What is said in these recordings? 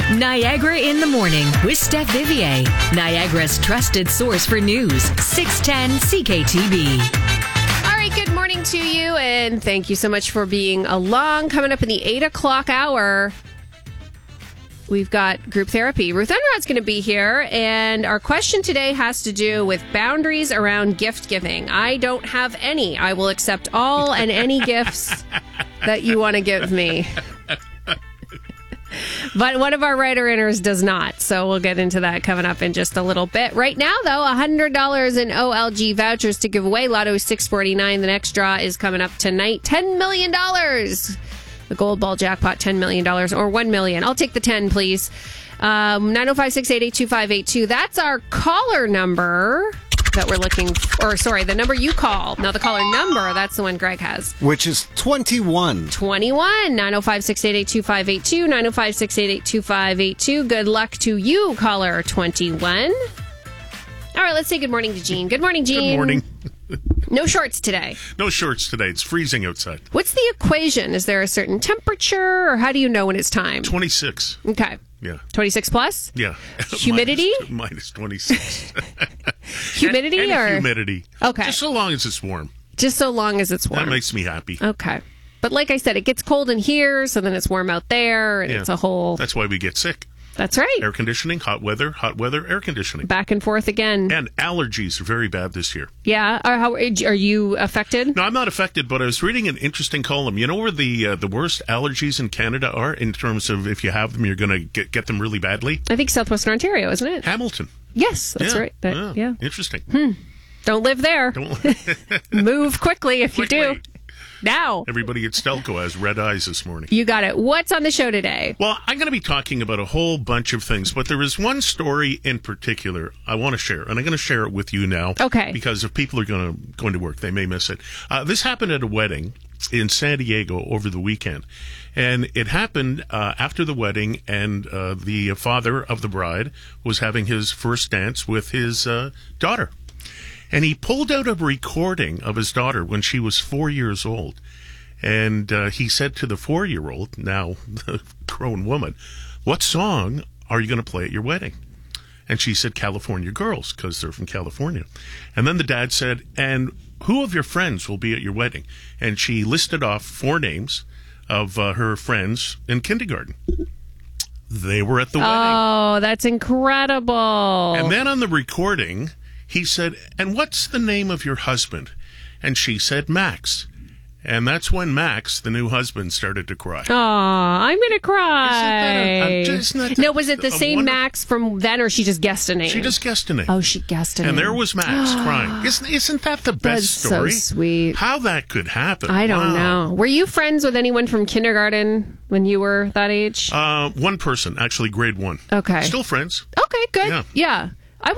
Niagara in the Morning with Steph Vivier, Niagara's trusted source for news, 610 CKTB. All right, good morning to you, and thank you so much for being along. Coming up in the 8 o'clock hour, we've got group therapy. Ruth Enrod's going to be here, and our question today has to do with boundaries around gift giving. I don't have any. I will accept all and any gifts that you want to give me. But one of our writer-inners does not, so we'll get into that coming up in just a little bit. Right now, though, $100 in OLG vouchers to give away. Lotto 649. The next draw is coming up tonight. $10 million. The gold ball jackpot, $10 million or $1 million. I'll take the 10, please. 905-688-2582. That's our caller number that we're looking for. Sorry, the number you call. Now, the caller number, that's the one Greg has. Which is 21. 905-688-2582. 905-688-2582. Good luck to you, caller 21. All right, let's say good morning to Jean. Good morning, Jean. Good morning. No shorts today. No shorts today. It's freezing outside. What's the equation? Is there a certain temperature, or how do you know when it's time? 26. Okay. Yeah. 26 plus? Yeah. Humidity? Minus 26. Humidity and or? humidity. Okay. Just so long as it's warm. Just so long as it's warm. That makes me happy. Okay. But like I said, it gets cold in here, so then it's warm out there, and it's a whole... That's why we get sick. That's right. Air conditioning, hot weather, air conditioning. Back and forth again. And allergies are very bad this year. Yeah. Are you affected? No, I'm not affected, but I was reading an interesting column. You know where the worst allergies in Canada are in terms of if you have them, you're going to get them really badly? I think Southwestern Ontario, isn't it? Hamilton. Yes, that's right. Yeah. Interesting. Don't live there. Move quickly if you do. Now. Everybody at Stelco has red eyes this morning. You got it. What's on the show today? Well, I'm going to be talking about a whole bunch of things, but there is one story in particular I want to share, and I'm going to share it with you now. Okay. Because if people are going to work, they may miss it. This happened at a wedding in San Diego over the weekend, and it happened after the wedding, and the father of the bride was having his first dance with his daughter. And he pulled out a recording of his daughter when she was 4 years old. And he said to the 4-year-old, now the grown woman, "What song are you going to play at your wedding?" And she said, "California Girls," because they're from California. And then the dad said, "And who of your friends will be at your wedding?" And she listed off 4 names of her friends in kindergarten. They were at the wedding. Oh, that's incredible. And then on the recording... he said, "And what's the name of your husband?" And she said, "Max." And that's when Max, the new husband, started to cry. Oh, I'm going to cry. No, was it the same Max from then, or she just guessed a name? She just guessed a name. Oh, she guessed a name. And there was Max crying. Isn't that the best story? That's so sweet. How that could happen. I don't know. Were you friends with anyone from kindergarten when you were that age? One person, actually grade 1. Okay. Still friends. Okay, good. Yeah.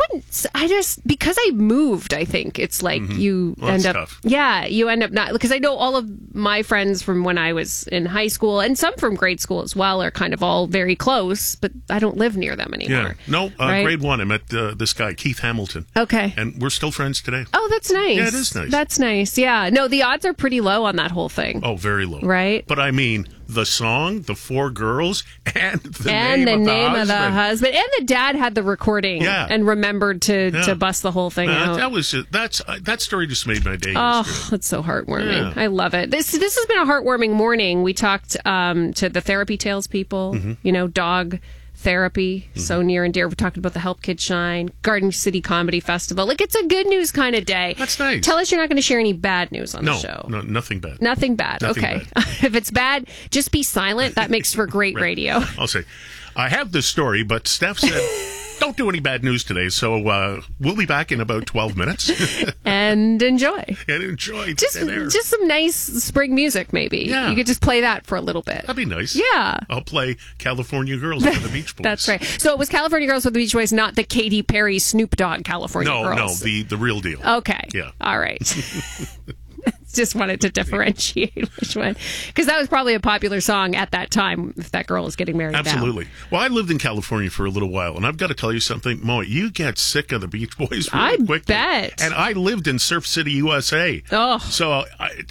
Because I moved, I think it's like you end up, tough. you end up not, because I know all of my friends from when I was in high school and some from grade school as well are kind of all very close, but I don't live near them anymore. Yeah. No, right? grade 1, I met this guy, Keith Hamilton. Okay. And we're still friends today. Oh, that's nice. Yeah, it is nice. That's nice. Yeah. No, the odds are pretty low on that whole thing. Oh, very low. Right. But I mean, the song, the 4 girls, and the name of the husband. And the dad had the recording and remembered to bust the whole thing out. That story just made my day. Oh, it's so heartwarming. Yeah. I love it. This has been a heartwarming morning. We talked to the Therapy Tales people, dog therapy, so near and dear. We talked about the Help Kids Shine, Garden City Comedy Festival. Like, it's a good news kind of day. That's nice. Tell us you're not going to share any bad news on the show. No, nothing bad. Nothing bad. Okay. If it's bad, just be silent. That makes for great radio. I'll say, I have this story, but Steph said, don't do any bad news today, so we'll be back in about 12 minutes. And enjoy. Just some nice spring music, maybe. Yeah. You could just play that for a little bit. That'd be nice. Yeah. I'll play California Girls by the Beach Boys. That's right. So it was California Girls with the Beach Boys, not the Katy Perry Snoop Dogg California Girls. No, the real deal. Okay. Yeah. All right. Just wanted to differentiate which one. Because that was probably a popular song at that time if that girl is getting married Absolutely. Now. Well, I lived in California for a little while, and I've got to tell you something, Mo, you get sick of the Beach Boys really quickly. I bet. And I lived in Surf City, USA. Oh. So